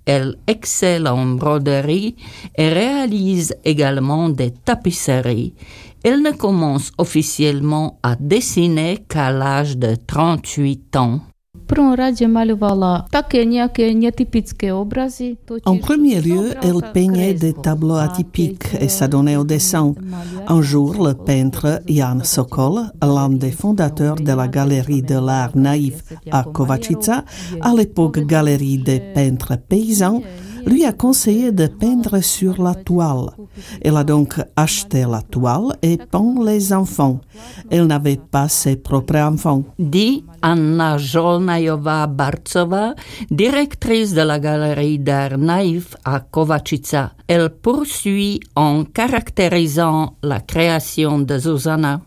Elle excelle en broderie et réalise également des tapisseries. Elle ne commence officiellement à dessiner qu'à l'âge de 38 ans. En premier lieu, elle peignait des tableaux atypiques et s'adonnait au dessin. Un jour, le peintre Jan Sokol, l'un des fondateurs de la Galerie de l'Art Naïf à Kovačica, à l'époque Galerie des peintres paysans, lui a conseillé de peindre sur la toile. Elle a donc acheté la toile et peint les enfants. Elle n'avait pas ses propres enfants. Dit Anna Jolnajová-Barcová, directrice de la Galerie d'Art Naïf à Kovačica. Elle poursuit en caractérisant la création de Zuzana.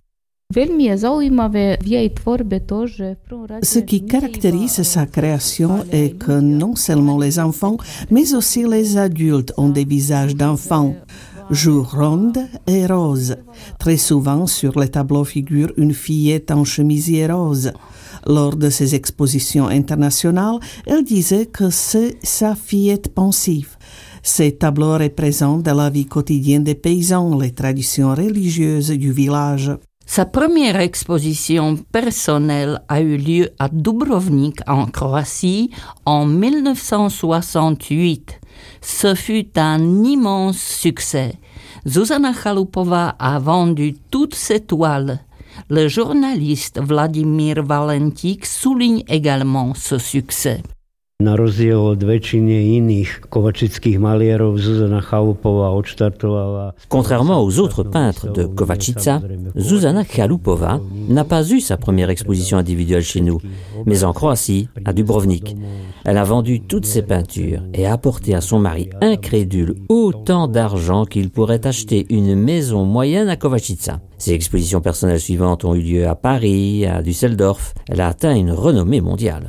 Ce qui caractérise sa création est que non seulement les enfants, mais aussi les adultes ont des visages d'enfants. Joues rondes et roses. Très souvent, sur les tableaux figure une fillette en chemisier rose. Lors de ses expositions internationales, elle disait que c'est sa fillette pensive. Ces tableaux représentent la vie quotidienne des paysans, les traditions religieuses du village. Sa première exposition personnelle a eu lieu à Dubrovnik, en Croatie, en 1968. Ce fut un immense succès. Zuzana Chalupová a vendu toutes ses toiles. Le journaliste Vladimír Valentík souligne également ce succès. Na rozdiel od väčšiny iných kovačických malierov, Zuzana Chalupová odštartovala. Contrairement aux autres peintres de Kovačica, Zuzana Chalupová n'a pas eu sa première exposition individuelle chez nous, mais en Croatie, à Dubrovnik. Elle a vendu toutes ses peintures et a apporté à son mari incrédule autant d'argent qu'il pourrait acheter une maison moyenne à Kovačica. Ses expositions personnelles suivantes ont eu lieu à Paris, à Düsseldorf. Elle a atteint une renommée mondiale.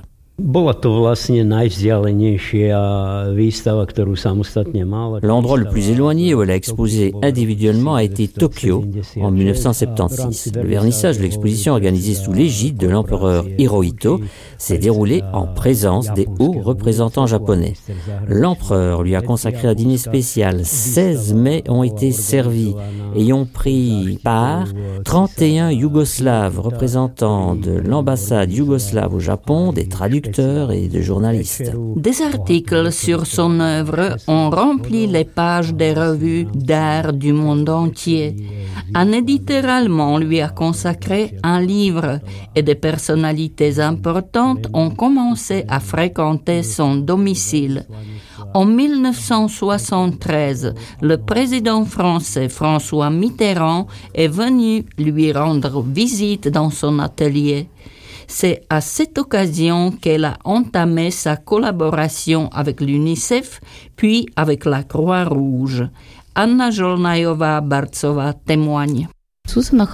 L'endroit le plus éloigné où elle a exposé individuellement a été Tokyo en 1976. Le vernissage de l'exposition organisé sous l'égide de l'empereur Hirohito s'est déroulé en présence des hauts représentants japonais. L'empereur lui a consacré un dîner spécial. 16 mets ont été servis et y ont pris part 31 Yougoslaves, représentants de l'ambassade yougoslave au Japon, des traducteurs et de journalistes. Des articles sur son œuvre ont rempli les pages des revues d'art du monde entier. Un éditeur allemand lui a consacré un livre et des personnalités importantes ont commencé à fréquenter son domicile. En 1973, le président français François Mitterrand est venu lui rendre visite dans son atelier. C'est à cette occasion qu'elle a entamé sa collaboration avec l'UNICEF, puis avec la Croix-Rouge. Anna Jolnajová-Barcová témoigne. Zuzana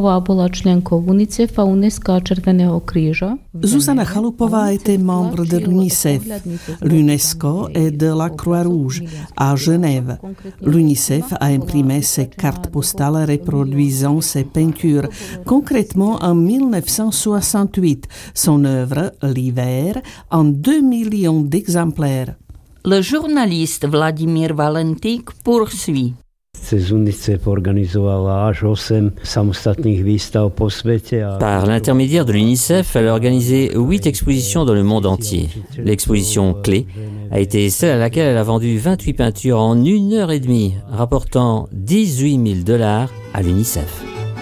Chalupová était membre de l'UNICEF, l'UNESCO et de la Croix-Rouge à Genève. L'UNICEF a imprimé ses cartes postales reproduisant ses peintures. Concrètement, en 1968, son œuvre, L'hiver, en 2 millions d'exemplaires. Le journaliste Vladimír Valentík poursuit. Par l'intermédiaire de l'UNICEF, elle a organisé 8 expositions dans le monde entier. L'exposition clé a été celle à laquelle elle a vendu 28 peintures en 1 heure et demie, rapportant $18 000 à l'UNICEF.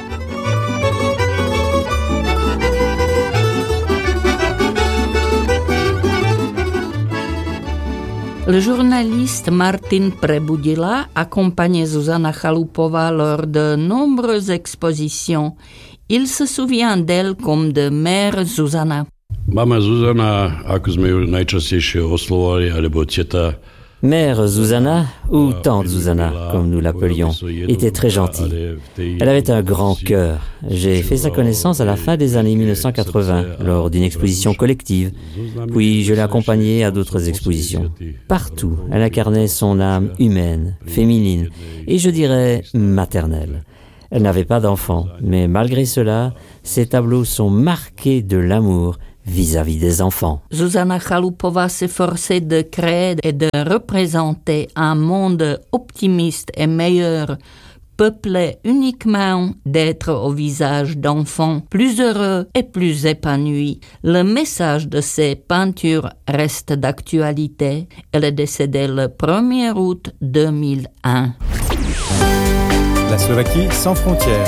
Le journaliste Martin Prebudila accompagnait Zuzana Chalupová lors de nombreuses expositions. Il se souvient d'elle comme de mère Zuzana. Mama Zuzana, ako sme ju najčastejšie oslovovali, alebo teta. Mère Zuzana, ou tante Zuzana, comme nous l'appelions, était très gentille. Elle avait un grand cœur. J'ai fait sa connaissance à la fin des années 1980, lors d'une exposition collective, puis je l'ai accompagnée à d'autres expositions. Partout, elle incarnait son âme humaine, féminine, et je dirais maternelle. Elle n'avait pas d'enfant, mais malgré cela, ses tableaux sont marqués de l'amour vis-à-vis des enfants. Zuzana Chalupová s'efforçait de créer et de représenter un monde optimiste et meilleur, peuplé uniquement d'êtres au visage d'enfants plus heureux et plus épanouis. Le message de ses peintures reste d'actualité. Elle est décédée le 1er août 2001. La Slovaquie sans frontières.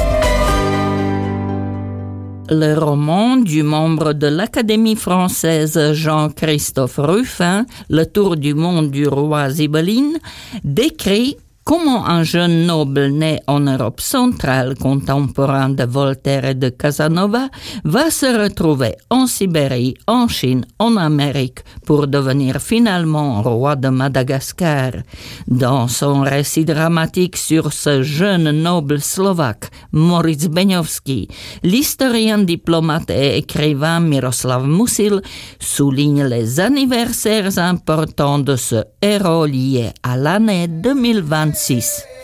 Le roman du membre de l'Académie française Jean-Christophe Ruffin, Le tour du monde du roi Zibeline, décrit comment un jeune noble né en Europe centrale, contemporain de Voltaire et de Casanova, va se retrouver en Sibérie, en Chine, en Amérique, pour devenir finalement roi de Madagascar. Dans son récit dramatique sur ce jeune noble slovaque, Moritz Beňovský, l'historien, diplomate et écrivain Miroslav Musil souligne les anniversaires importants de ce héros lié à l'année 2026.